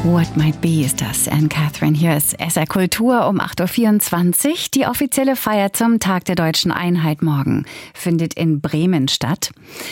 What Might Be ist das. Anne Catherine, hier ist SR Kultur um 8.24 Uhr. Die offizielle Feier zum Tag der Deutschen Einheit morgen findet in Bremen statt.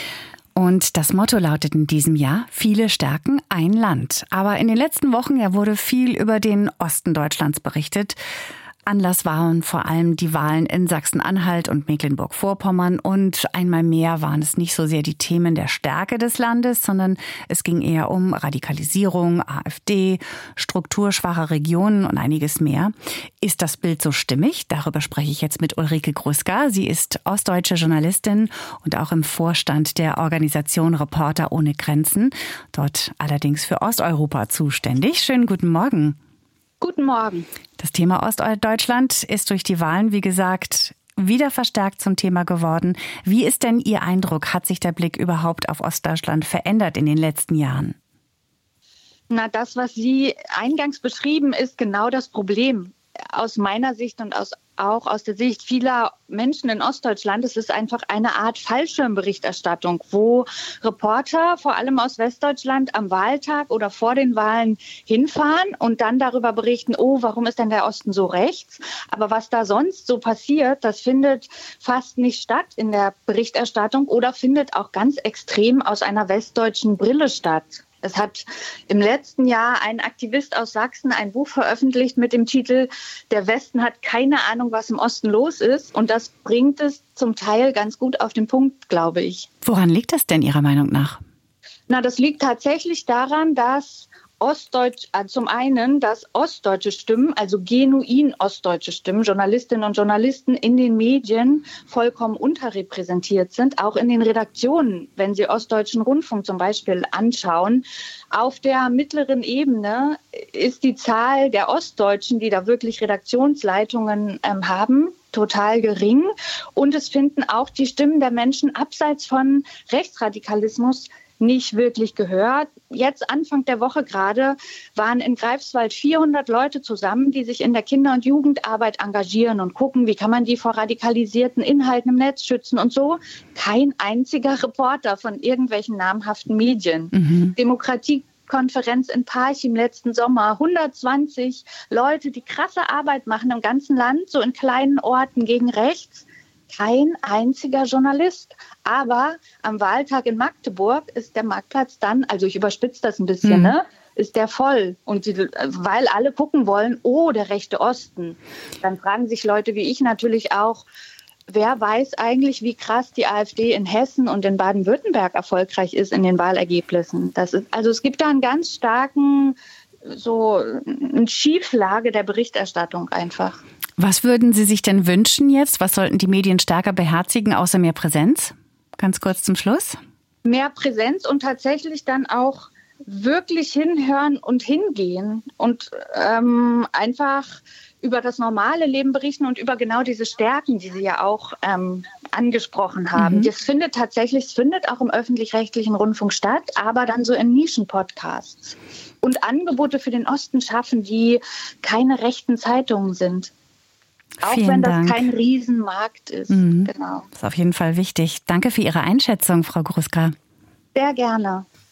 Und das Motto lautet in diesem Jahr: Viele stärken ein Land. Aber in den letzten Wochen wurde viel über den Osten Deutschlands berichtet. Anlass waren vor allem die Wahlen in Sachsen-Anhalt und Mecklenburg-Vorpommern. Und einmal mehr waren es nicht so sehr die Themen der Stärke des Landes, sondern es ging eher um Radikalisierung, AfD, strukturschwache Regionen und einiges mehr. Ist das Bild so stimmig? Darüber spreche ich jetzt mit Ulrike Gruska. Sie ist ostdeutsche Journalistin und auch im Vorstand der Organisation Reporter ohne Grenzen. Dort allerdings für Osteuropa zuständig. Schönen guten Morgen. Guten Morgen. Das Thema Ostdeutschland ist durch die Wahlen, wie gesagt, wieder verstärkt zum Thema geworden. Wie ist denn Ihr Eindruck? Hat sich der Blick überhaupt auf Ostdeutschland verändert in den letzten Jahren? Na, das, was Sie eingangs beschrieben, ist genau das Problem. Aus meiner Sicht und auch aus der Sicht vieler Menschen in Ostdeutschland ist es einfach eine Art Fallschirmberichterstattung, wo Reporter, vor allem aus Westdeutschland, am Wahltag oder vor den Wahlen hinfahren und dann darüber berichten, oh, warum ist denn der Osten so rechts? Aber was da sonst so passiert, das findet fast nicht statt in der Berichterstattung oder findet auch ganz extrem aus einer westdeutschen Brille statt. Es hat im letzten Jahr ein Aktivist aus Sachsen ein Buch veröffentlicht mit dem Titel „Der Westen hat keine Ahnung, was im Osten los ist". Und das bringt es zum Teil ganz gut auf den Punkt, glaube ich. Woran liegt das denn Ihrer Meinung nach? Na, das liegt tatsächlich daran, dass zum einen, dass ostdeutsche Stimmen, also genuin ostdeutsche Stimmen, Journalistinnen und Journalisten in den Medien vollkommen unterrepräsentiert sind, auch in den Redaktionen, wenn Sie Ostdeutschen Rundfunk zum Beispiel anschauen. Auf der mittleren Ebene ist die Zahl der Ostdeutschen, die da wirklich Redaktionsleitungen haben, total gering. Und es finden auch die Stimmen der Menschen abseits von Rechtsradikalismus nicht wirklich gehört. Jetzt Anfang der Woche gerade waren in Greifswald 400 Leute zusammen, die sich in der Kinder- und Jugendarbeit engagieren und gucken, wie kann man die vor radikalisierten Inhalten im Netz schützen und so. Kein einziger Reporter von irgendwelchen namhaften Medien. Demokratiekonferenz in Parchim letzten Sommer, 120 Leute, die krasse Arbeit machen im ganzen Land, so in kleinen Orten gegen rechts. Kein einziger Journalist. Aber am Wahltag in Magdeburg ist der Marktplatz dann, also ich überspitze das ein bisschen, ist der voll. Und weil alle gucken wollen, oh, der rechte Osten. Dann fragen sich Leute wie ich natürlich auch, wer weiß eigentlich, wie krass die AfD in Hessen und in Baden-Württemberg erfolgreich ist in den Wahlergebnissen. Also es gibt da einen ganz starken, eine Schieflage der Berichterstattung einfach. Was würden Sie sich denn wünschen jetzt? Was sollten die Medien stärker beherzigen, außer mehr Präsenz? Ganz kurz zum Schluss. Mehr Präsenz und tatsächlich dann auch wirklich hinhören und hingehen und einfach über das normale Leben berichten und über genau diese Stärken, die Sie ja auch angesprochen haben. Das findet auch im öffentlich-rechtlichen Rundfunk statt, aber dann so in Nischenpodcasts. Und Angebote für den Osten schaffen, die keine rechten Zeitungen sind. Auch Vielen wenn das Dank. kein Riesenmarkt ist. Genau. Das ist auf jeden Fall wichtig. Danke für Ihre Einschätzung, Frau Gruska. Sehr gerne.